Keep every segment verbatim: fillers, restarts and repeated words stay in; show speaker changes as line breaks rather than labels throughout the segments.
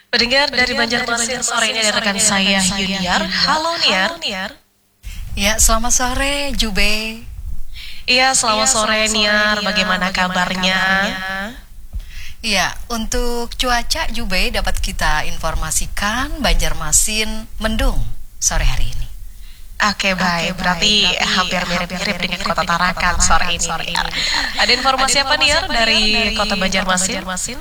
Pendengar dari Banjarmasin, sore ini ada rekan saya Yuniar. Halo Niar.
Ya, selamat sore Jube.
Iya, selamat sore Niar. Bagaimana kabarnya?
Ya, untuk cuaca Jube dapat kita informasikan Banjarmasin mendung sore hari ini.
Oke, baik. Berarti hampir mirip-mirip dengan Kota Tarakan sore ini. Ada informasi apa Niar dari Kota Banjarmasin?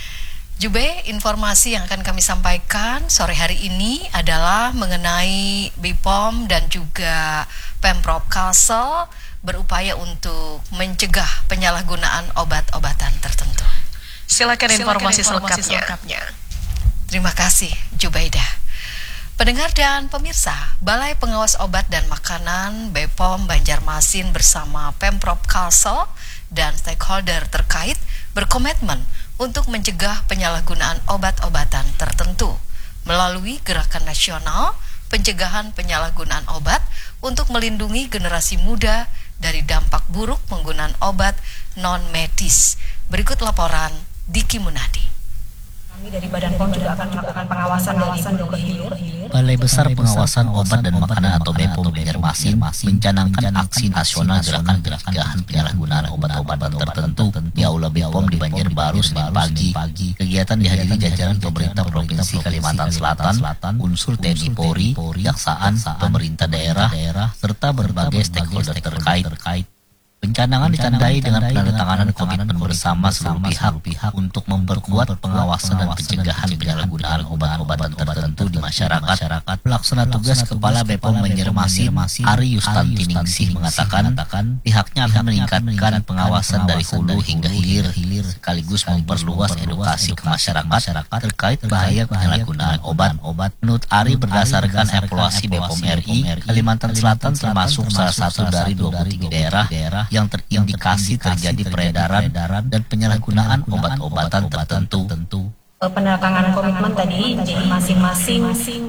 Jube, informasi yang akan kami sampaikan sore hari ini adalah mengenai B P O M dan juga Pemprov Kalsel berupaya untuk mencegah penyalahgunaan obat-obatan tertentu.
Silakan informasi selengkapnya.
Terima kasih, Jubaidah. Pendengar dan pemirsa, Balai Pengawas Obat dan Makanan B P O M Banjarmasin bersama Pemprov Kalsel dan stakeholder terkait berkomitmen untuk mencegah penyalahgunaan obat-obatan tertentu melalui Gerakan Nasional Pencegahan Penyalahgunaan Obat untuk melindungi generasi muda dari dampak buruk penggunaan obat non-medis. Berikut laporan Diki Munadi.
Kami dari Badan P O M juga akan melakukan pengawasan dari hulu ke hilir.
Balai Besar Pengawasan Obat dan Makanan atau B P O M Banjarmasin mencanangkan aksi nasional gerakan pencegahan penyalahgunaan obat-obatan tertentu di Aula B P O M di Banjarbaru Senin pagi. Kegiatan dihadiri jajaran pemerintah Provinsi Kalimantan Selatan, unsur T N I Polri, Kejaksaan, pemerintah daerah, serta berbagai stakeholder terkait. Pencanangan ditandai dengan penandatanganan komitmen bersama seluruh pihak untuk memperkuat pengawasan dan pencegahan penyalahgunaan obat-obatan tertentu di masyarakat. Pelaksana tugas Kepala B P O M Banjarmasin, Ari Yustanti Ningsih mengatakan pihaknya akan meningkatkan pengawasan dari hulu hingga hilir, sekaligus memperluas edukasi ke masyarakat terkait bahaya penyalahgunaan obat. Menurut Ari, berdasarkan evaluasi B P O M R I, Kalimantan Selatan termasuk salah satu dari dua puluh tiga daerah yang terindikasi terjadi peredaran dan penyalahgunaan obat-obatan tertentu.
Penandatanganan komitmen tadi, jadi masing-masing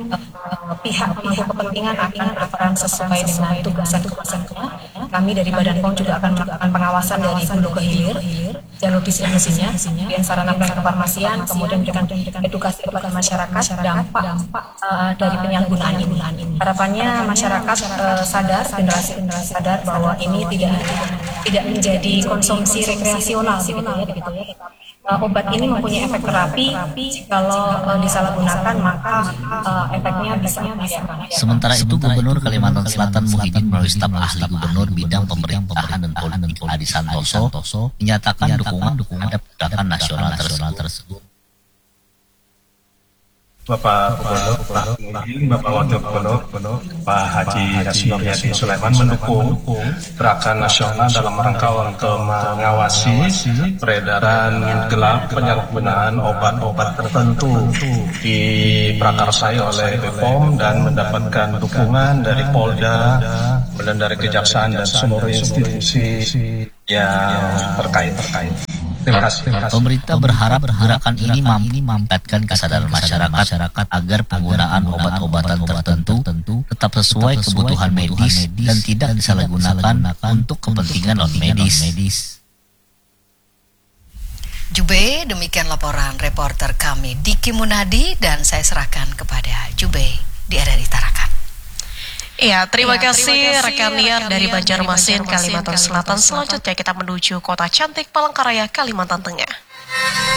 uh, pihak pihak kepentingan akan berperan sesuai dengan tugas-tugasnya. Kami dari Badan P O M juga akan melakukan pengawasan dari hulu ke hilir, jalur distribusinya, kemudian sarana kefarmasian, kemudian memberikan edukasi kepada masyarakat dampak uh, dari penyalahgunaan ini. Harapannya masyarakat uh, sadar, generasi generasi sadar bahwa ini tidak tidak menjadi konsumsi rekreasional gitu ya. Uh, obat ini mempunyai efek terapi, kalau uh, disalahgunakan maka uh, efeknya bisa membahayakan.
Sementara itu, Gubernur Kalimantan Selatan Muhyiddin melalui staf ahli Gubernur bidang pemerintahan dan politik Adi Santoso menyatakan dukungan terhadap gerakan nasional tersebut.
Bapak Gubernur, Pak Muhyiddin, Bapak Wakil Gubernur, Pak Haji Rasmi Yati Sulaiman mendukung gerakan nasional dalam rangka untuk mengawasi peredaran gelap penyalahgunaan obat-obat tertentu diprakarsai oleh B P O M dan mendapatkan dukungan dari Polda, kemudian dari Kejaksaan dan seluruh institusi yang terkait. Terima kasih.
Pemerintah berharap gerakan ini mampu meningkatkan kesadaran masyarakat agar penggunaan obat-obatan tertentu tetap sesuai kebutuhan medis dan tidak disalahgunakan untuk kepentingan non-medis.
Jube, demikian laporan reporter kami Diki Munadi dan saya serahkan kepada Jube di R R I Tarakan.
Iya, terima, ya, kasih, terima kasih rekan Niar dari Banjarmasin, Kalimantan Selatan. Selanjutnya kita menuju kota cantik Palangkaraya, Kalimantan Tengah.